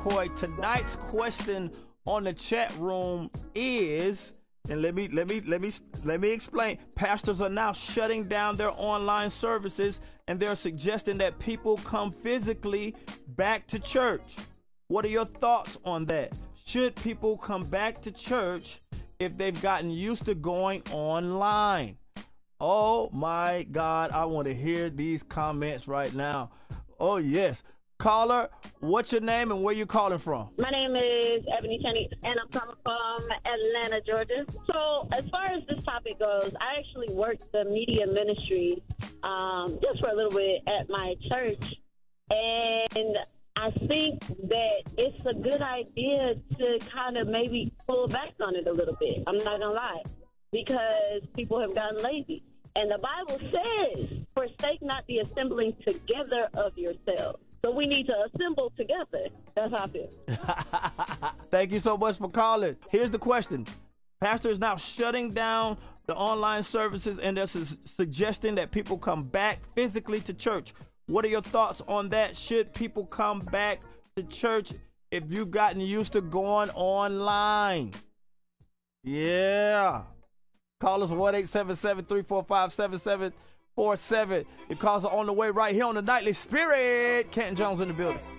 McCoy. Tonight's question on the chat room is, and let me explain. Pastors are now shutting down their online services, and they're suggesting that people come physically back to church. What are your thoughts on that? Should people come back to church if they've gotten used to going online? Oh my God, I want to hear these comments right now. Oh yes. Caller, what's your name and where you calling from? My name is Ebony Cheney, and I'm coming from Atlanta, Georgia. So as far as this topic goes, I actually worked the media ministry just for a little bit at my church. And I think that it's a good idea to kind of maybe pull back on it a little bit. I'm not going to lie, because people have gotten lazy. And the Bible says, forsake not the assembling together of yourselves. So we need to assemble together. That's how I feel. Thank you so much for calling. Here's the question. Pastor is now shutting down the online services, and they're suggesting that people come back physically to church. What are your thoughts on that? Should people come back to church if you've gotten used to going online? Yeah. Call us 1-877-345-7747. Your calls are on the way right here on the Nightly Spirit. Kenton Jones in the building.